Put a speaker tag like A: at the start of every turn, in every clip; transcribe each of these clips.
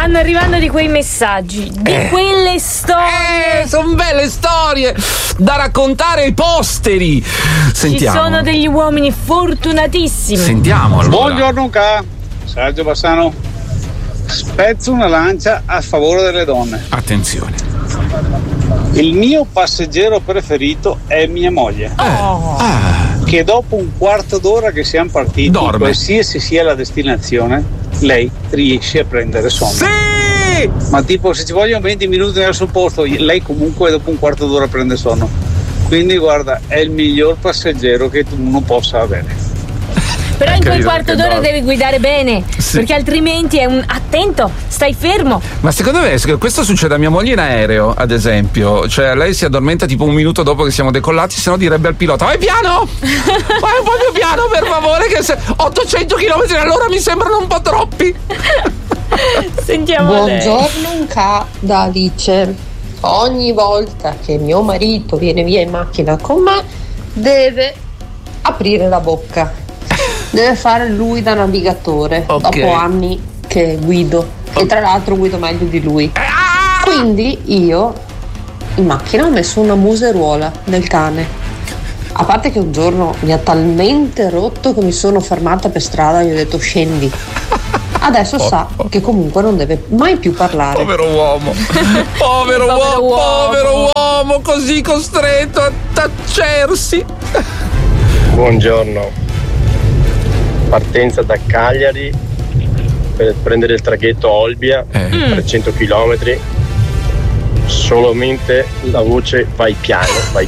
A: stanno arrivando di quei messaggi, di quelle storie.
B: Sono belle storie da raccontare ai posteri. Sentiamo.
A: Ci sono degli uomini fortunatissimi.
B: Sentiamo allora.
C: Buongiorno Sergio Bassano. Spezzo una lancia a favore delle donne.
B: Attenzione.
C: Il mio passeggero preferito è mia moglie. Che dopo un quarto d'ora che siamo partiti, qualsiasi sia la destinazione, lei riesce a prendere sonno.
B: Sì!
C: Ma tipo se ci vogliono 20 minuti nel suo posto, lei comunque dopo un quarto d'ora prende sonno. Quindi guarda, è il miglior passeggero che uno possa avere.
A: Però in quel quarto d'ora devi guidare bene, perché altrimenti è un attento, stai fermo.
B: Ma secondo me questo succede a mia moglie in aereo, ad esempio. Cioè lei si addormenta tipo un minuto dopo che siamo decollati, se no direbbe al pilota: vai piano! Vai un po' più piano per favore, che 800 km all'ora mi sembrano un po' troppi.
A: Sentiamo.
D: Buongiorno da Alice. Ogni volta che mio marito viene via in macchina con me deve aprire la bocca. Deve fare lui da navigatore, dopo anni che guido, e tra l'altro guido meglio di lui. Quindi io in macchina ho messo una museruola del cane. A parte che un giorno mi ha talmente rotto che mi sono fermata per strada e gli ho detto scendi. Adesso sa che comunque non deve mai più parlare.
B: Povero uomo. Povero uomo, così costretto a taccersi.
E: Buongiorno. Partenza da Cagliari per prendere il traghetto Olbia, 300 km. Solamente la voce vai piano.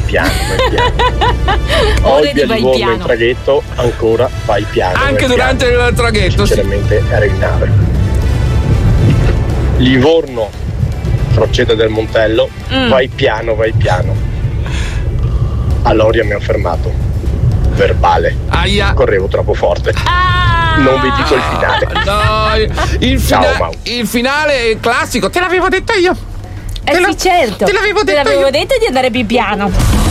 E: Olbia Livorno in traghetto, ancora vai piano.
B: Anche durante il traghetto.
E: Sinceramente era in nave. Livorno, Crocetta del Montello, vai piano. A Loria mi ha fermato. Verbale. Correvo troppo forte. Non vi dico il finale.
B: No, il finale classico, te l'avevo detto io.
A: Sì, certo.
B: Te l'avevo detto
A: di andare più piano.